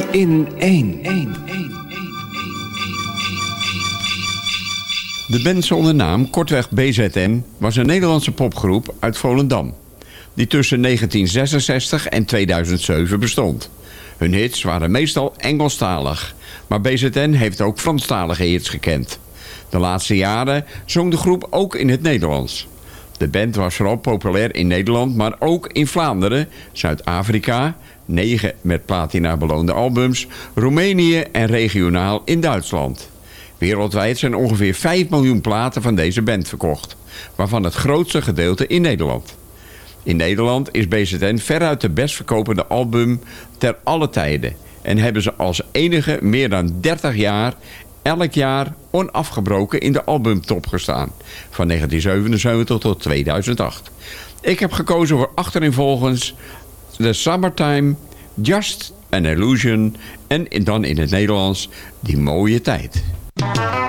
in één. De band zonder naam, kortweg BZN, was een Nederlandse popgroep uit Volendam, die tussen 1966 en 2007 bestond. Hun hits waren meestal Engelstalig, maar BZN heeft ook Franstalige hits gekend. De laatste jaren zong de groep ook in het Nederlands. De band was vooral populair in Nederland, maar ook in Vlaanderen, Zuid-Afrika, 9 met platina beloonde albums, Roemenië en regionaal in Duitsland. Wereldwijd zijn ongeveer 5 miljoen platen van deze band verkocht, waarvan het grootste gedeelte in Nederland. In Nederland is BZN veruit de best verkopende album ter alle tijden en hebben ze als enige meer dan 30 jaar elk jaar onafgebroken in de albumtop gestaan, van 1977 tot 2008. Ik heb gekozen voor achtereenvolgens The Summertime, Just an Illusion en dan in het Nederlands Die Mooie Tijd.